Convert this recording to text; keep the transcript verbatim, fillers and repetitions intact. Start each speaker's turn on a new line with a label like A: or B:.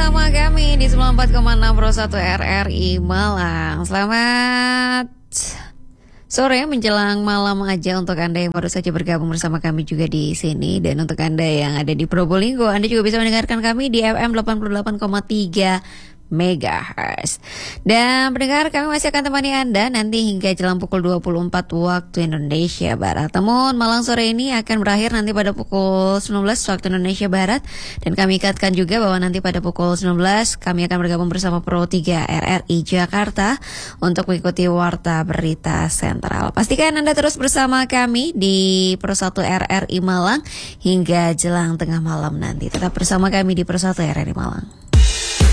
A: bersama kami di sembilan puluh empat koma enam Pro satu R R I Malang. Selamat sore menjelang malam aja untuk Anda yang baru saja bergabung bersama kami juga di sini. Dan untuk Anda yang ada di Probolinggo, Anda juga bisa mendengarkan kami di F M delapan puluh delapan koma tiga megahertz. Dan pendengar, kami masih akan temani Anda nanti hingga jelang pukul dua puluh empat waktu Indonesia Barat. Namun Malang sore ini akan berakhir nanti pada pukul sembilan belas waktu Indonesia Barat. Dan kami ikatkan juga bahwa nanti pada pukul sembilan belas kami akan bergabung bersama Pro tiga R R I Jakarta untuk mengikuti Warta Berita Sentral. Pastikan Anda terus bersama kami di Pro satu R R I Malang hingga jelang tengah malam nanti. Tetap bersama kami di Pro satu R R I Malang.